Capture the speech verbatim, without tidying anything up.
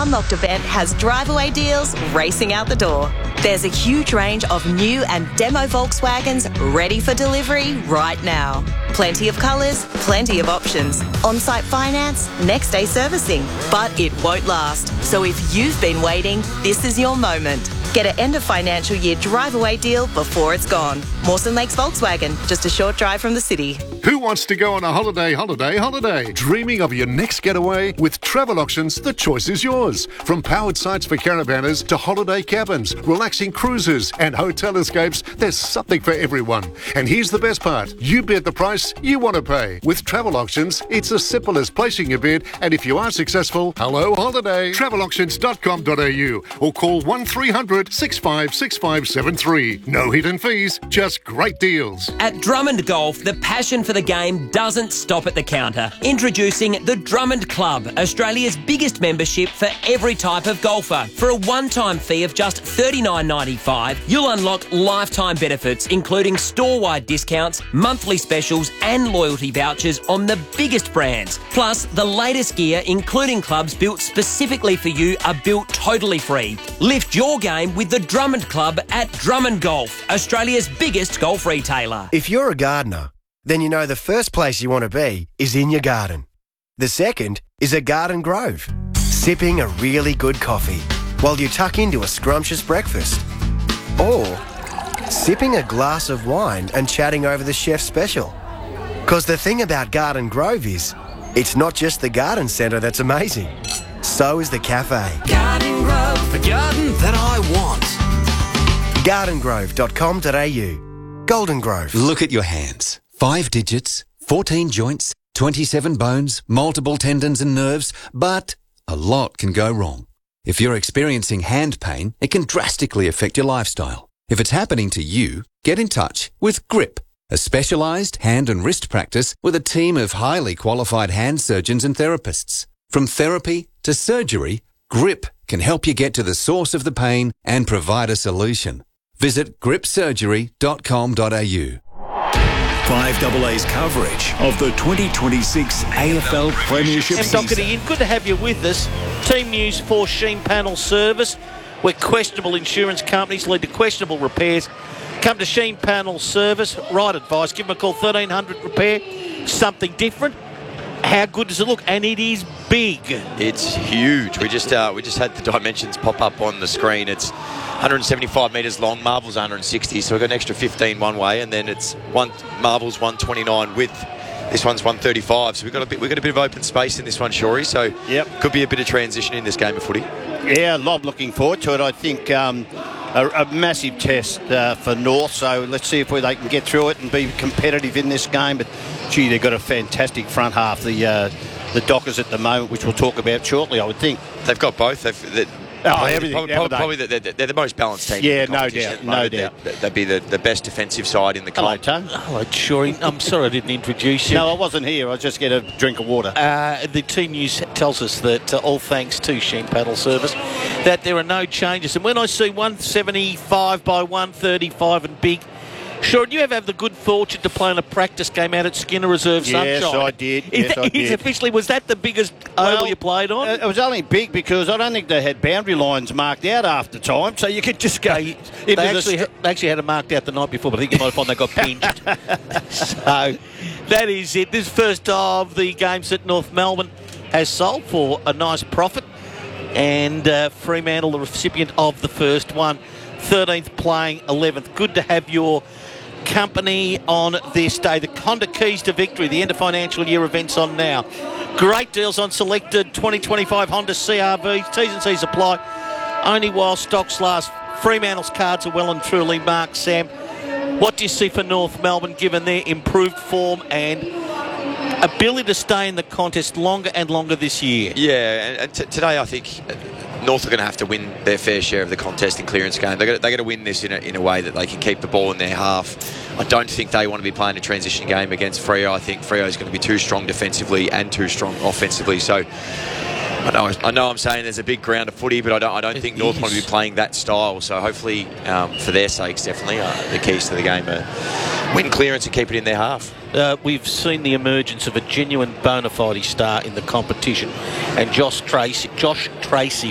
Unlocked event has drive-away deals racing out the door. There's a huge range of new and demo Volkswagens ready for delivery right now. Plenty of colours, plenty of options. On-site finance, next-day servicing. But it won't last. So if you've been waiting, this is your moment. Get an end of financial year drive-away deal before it's gone. Mawson Lakes Volkswagen, just a short drive from the city. Who wants to go on a holiday, holiday, holiday? Dreaming of your next getaway? With Travel Auctions, the choice is yours. From powered sites for caravanners to holiday cabins, relaxing cruises and hotel escapes, there's something for everyone. And here's the best part. You bid the price you want to pay. With Travel Auctions, it's as simple as placing your bid, and if you are successful, hello holiday. travel auctions dot com dot a u or call one three hundred, six five six five seven three. No hidden fees, just great deals. At Drummond Golf, the passion for the game doesn't stop at the counter. Introducing the Drummond Club, Australia's biggest membership for every type of golfer. For a one-time fee of just thirty-nine ninety-five, you'll unlock lifetime benefits, including store-wide discounts, monthly specials and loyalty vouchers on the biggest brands. Plus, the latest gear, including clubs built specifically for you, are built totally free. Lift your game with the Drummond Club at Drummond Golf, Australia's biggest golf retailer. If you're a gardener, then you know the first place you want to be is in your garden. The second is a garden grove, sipping a really good coffee while you tuck into a scrumptious breakfast. Or sipping a glass of wine and chatting over the chef's special. Because the thing about Garden Grove is, it's not just the garden centre that's amazing. So is the cafe. Garden Grove, the garden that I want. garden grove dot com dot a u. Golden Grove. Look at your hands. Five digits, fourteen joints, twenty-seven bones, multiple tendons and nerves, but a lot can go wrong. If you're experiencing hand pain, it can drastically affect your lifestyle. If it's happening to you, get in touch with Grip, a specialised hand and wrist practice with a team of highly qualified hand surgeons and therapists. From therapy to surgery, Grip can help you get to the source of the pain and provide a solution. Visit grip surgery dot com dot a u. five A A's coverage of the twenty twenty-six A F L Premiership And season. Doherty, good to have you with us. Team news for Sheen Panel Service, where questionable insurance companies lead to questionable repairs. Come to Sheen Panel Service, right advice. Give them a call, thirteen hundred repair. Something different. How good does it look? And it is big. It's huge. We just uh, we just had the dimensions pop up on the screen. It's one hundred seventy-five metres long. Marvel's one hundred sixty, so we've got an extra fifteen one way, and then it's one Marvel's one twenty-nine width. This one's one thirty-five, so we've got a bit we've got a bit of open space in this one, Shorey. So yep. Could be a bit of transition in this game of footy. Yeah, Lob looking forward to it. I think um, a, a massive test uh, for North, so let's see if we, they can get through it and be competitive in this game. But, gee, they've got a fantastic front half, the uh, the Dockers at the moment, which we'll talk about shortly, I would think. They've got both. They've, they, Oh, probably, everything. Probably, Everything. probably they're, they're the most balanced team. Yeah, in the no competition doubt, at the moment. no doubt. They're- They'd be the, the best defensive side in the Hello, comp. Tone. Hello, Shorey. I'm sorry I didn't introduce you. No, I wasn't here. I was just get a drink of water. Uh, the team news tells us that uh, all thanks to Sheen Paddle Service, that there are no changes. And when I see one seventy-five by one thirty-five and big, sure, you ever have the good fortune to play in a practice game out at Skinner Reserve Yes, Sunshine? I did. Is Yes, that, I is did. officially, was that the biggest oval you played on? Uh, It was only big because I don't think they had boundary lines marked out after time, so you could just go They, into they, the actually, st- they actually had it marked out the night before, but I think you might find they got pinched. So that is it. This first of the games that North Melbourne has sold for a nice profit. And uh, Fremantle, the recipient of the first one, thirteenth playing eleventh. Good to have your company on this day. The Honda Keys to Victory, the end of financial year events on now. Great deals on selected twenty twenty-five Honda C R Vs. T's and C's apply only while stocks last. Fremantle's cards are well and truly marked. Sam, what do you see for North Melbourne given their improved form and ability to stay in the contest longer and longer this year? Yeah, and, and t- today I think North are going to have to win their fair share of the contest and clearance game. They're going to, they're going to win this in a, in a way that they can keep the ball in their half. I don't think they want to be playing a transition game against Freo. I think Freo is going to be too strong defensively and too strong offensively. So I know, I know I'm saying there's a big ground of footy, but I don't, I don't think North want to be playing that style. So hopefully, um, for their sakes, definitely, uh, the keys to the game are win clearance and keep it in their half. Uh, we've seen the emergence of a genuine bona fide star in the competition, and Josh Tracy, Josh Tracy